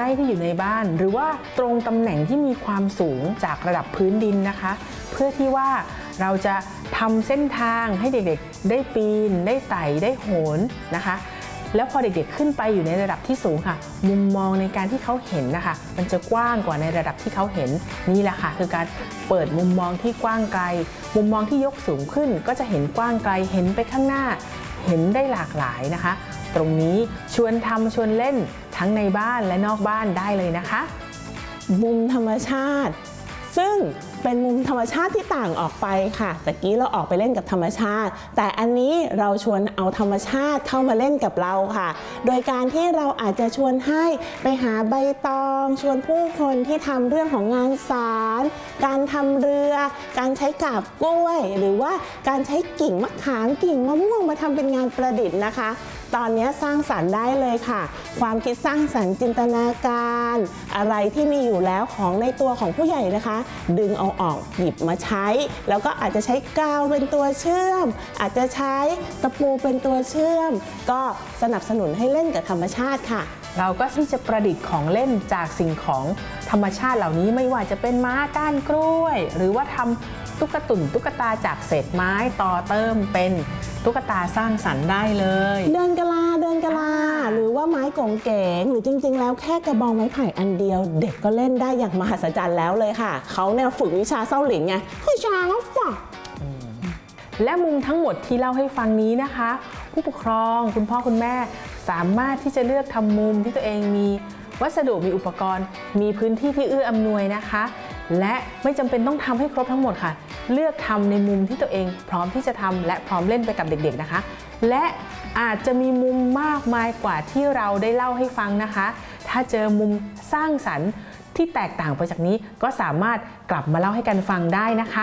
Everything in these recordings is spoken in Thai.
ที่อยู่ในบ้านหรือว่าตรงตำแหน่งที่มีความสูงจากระดับพื้นดินนะคะเพื่อที่ว่าเราจะทำเส้นทางให้เด็กๆได้ปีนได้ไต่ได้โหนนะคะแล้วพอเด็กๆขึ้นไปอยู่ในระดับที่สูงค่ะมุมมองในการที่เขาเห็นนะคะมันจะกว้างกว่าในระดับที่เขาเห็นนี่แหละค่ะคือการเปิดมุมมองที่กว้างไกลมุมมองที่ยกสูงขึ้นก็จะเห็นกว้างไกลเห็นไปข้างหน้าเห็นได้หลากหลายนะคะตรงนี้ชวนทำชวนเล่นทั้งในบ้านและนอกบ้านได้เลยนะคะมุมธรรมชาติซึ่งเป็นมุมธรรมชาติที่ต่างออกไปค่ะตะกี้เราออกไปเล่นกับธรรมชาติแต่อันนี้เราชวนเอาธรรมชาติเข้ามาเล่นกับเราค่ะโดยการที่เราอาจจะชวนให้ไปหาใบตองชวนผู้คนที่ทำเรื่องของงานสารการทำเรือการใช้กาบกล้วยหรือว่าการใช้กิ่งมะขามกิ่งมะม่วงมาทำเป็นงานประดิษฐ์นะคะตอนนี้สร้างสรรค์ได้เลยค่ะความคิดสร้างสรรค์จินตนาการอะไรที่มีอยู่แล้วของในตัวของผู้ใหญ่นะคะดึงเอาออกหยิบมาใช้แล้วก็อาจจะใช้กาวเป็นตัวเชื่อมอาจจะใช้ตะปูเป็นตัวเชื่อมก็สนับสนุนให้เล่นกับธรรมชาติค่ะเราก็ที่จะประดิษฐ์ของเล่นจากสิ่งของธรรมชาติเหล่านี้ไม่ว่าจะเป็นม้าก้านกล้วยหรือว่าทำตุ๊กตุ่นตุ๊กตาจากเศษไม้ต่อเติมเป็นตุ๊กตาสร้างสรรค์ได้เลยเดินกะลาหรือว่าไม้กงเก๋งหรือจริงๆแล้วแค่กระบองไม้ไผ่อันเดียวเด็กก็เล่นได้อย่างมหัศจรรย์แล้วเลยค่ะเขาเนี่ยฝึกวิชาเส้าหลินไงคือชาแล้วฝักและมุมทั้งหมดที่เล่าให้ฟังนี้นะคะผู้ปกครองคุณพ่อคุณแม่สามารถที่จะเลือกทำมุมที่ตัวเองมีวัสดุมีอุปกรณ์มีพื้นที่ที่เอื้ออำนวยนะคะและไม่จำเป็นต้องทำให้ครบทั้งหมดค่ะเลือกทำในมุมที่ตัวเองพร้อมที่จะทำและพร้อมเล่นไปกับเด็กๆนะคะและอาจจะมีมุมมากมายกว่าที่เราได้เล่าให้ฟังนะคะถ้าเจอมุมสร้างสรรค์ที่แตกต่างไปจากนี้ก็สามารถกลับมาเล่าให้กันฟังได้นะคะ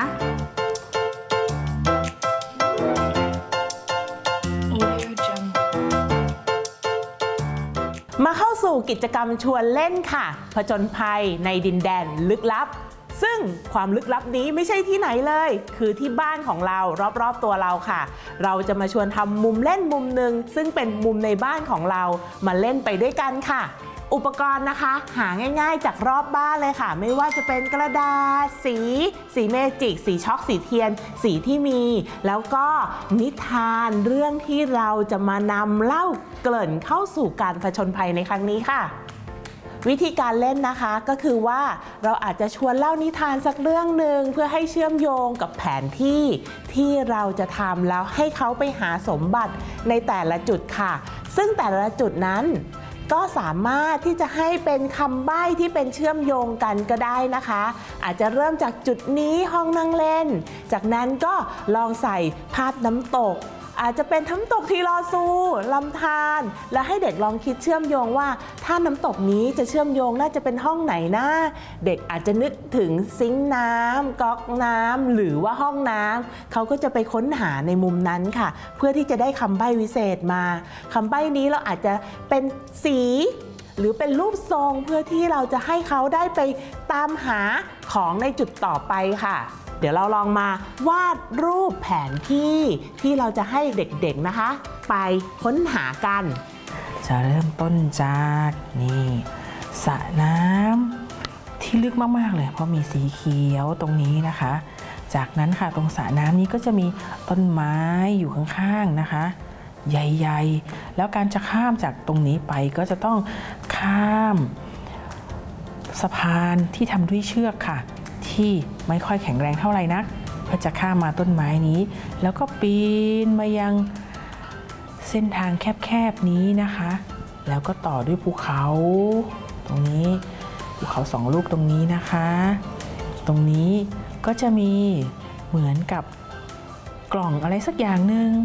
มาเข้าสู่กิจกรรมชวนเล่นค่ะผจญภัยในดินแดนลึกลับซึ่งความลึกลับนี้ไม่ใช่ที่ไหนเลยคือที่บ้านของเรารอบๆตัวเราค่ะเราจะมาชวนทำมุมเล่นมุมหนึ่งซึ่งเป็นมุมในบ้านของเรามาเล่นไปด้วยกันค่ะอุปกรณ์นะคะหาง่ายๆจากรอบบ้านเลยค่ะไม่ว่าจะเป็นกระดาษสีเมจิกสีช็อกสีเทียนสีที่มีแล้วก็นิทานเรื่องที่เราจะมานำเล่าเกริ่นเข้าสู่การผจญภัยในครั้งนี้ค่ะวิธีการเล่นนะคะก็คือว่าเราอาจจะชวนเล่านิทานสักเรื่องหนึ่งเพื่อให้เชื่อมโยงกับแผนที่เราจะทำแล้วให้เขาไปหาสมบัติในแต่ละจุดค่ะซึ่งแต่ละจุดนั้นก็สามารถที่จะให้เป็นคำใบ้ที่เป็นเชื่อมโยงกันก็ได้นะคะอาจจะเริ่มจากจุดนี้ห้องนั่งเล่นจากนั้นก็ลองใส่ภาพน้ำตกอาจจะเป็นน้ำตกทีลอซูลำธารแล้วให้เด็กลองคิดเชื่อมโยงว่าถ้าน้ำตกนี้จะเชื่อมโยงน่าจะเป็นห้องไหนนะเด็กอาจจะนึกถึงซิงค์น้ำก๊อกน้ำหรือว่าห้องน้ำเขาก็จะไปค้นหาในมุมนั้นค่ะเพื่อที่จะได้คำใบ้วิเศษมาคำใบ้นี้เราอาจจะเป็นสีหรือเป็นรูปทรงเพื่อที่เราจะให้เขาได้ไปตามหาของในจุดต่อไปค่ะเดี๋ยวเราลองมาวาดรูปแผนที่เราจะให้เด็กๆนะคะไปค้นหากันจะเริ่มต้นจากนี่สระน้ำที่ลึกมากๆเลยเพราะมีสีเขียวตรงนี้นะคะจากนั้นค่ะตรงสระน้ำนี้ก็จะมีต้นไม้อยู่ข้างๆนะคะใหญ่ๆแล้วการจะข้ามจากตรงนี้ไปก็จะต้องข้ามสะพานที่ทำด้วยเชือกค่ะที่ไม่ค่อยแข็งแรงเท่าไหร่นักเพื่อจะข้ามมาต้นไม้นี้แล้วก็ปีนมายังเส้นทางแคบๆนี้นะคะแล้วก็ต่อด้วยภูเขาตรงนี้ภูเขา2ลูกตรงนี้นะคะตรงนี้ก็จะมีเหมือนกับกล่องอะไรสักอย่างหนึ่ง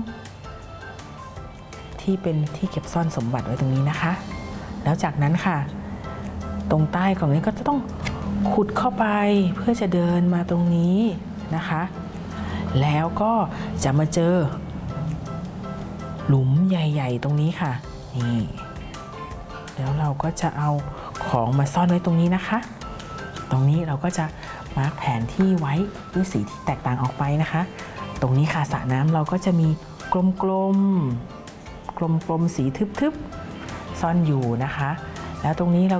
ที่เป็นที่เก็บซ่อนสมบัติไว้ตรงนี้นะคะแล้วจากนั้นค่ะตรงใต้กล่องนี้ก็จะต้องขุดเข้าไปเพื่อจะเดินมาตรงนี้นะคะแล้วก็จะมาเจอหลุมใหญ่ๆตรงนี้ค่ะนี่แล้วเราก็จะเอาของมาซ่อนไว้ตรงนี้นะคะตรงนี้เราก็จะมาร์คแผนที่ไว้ด้วยสีที่แตกต่างออกไปนะคะตรงนี้ค่ะสระน้ำเราก็จะมีกลมๆสีทึบๆซ่อนอยู่นะคะแล้วตรงนี้เรา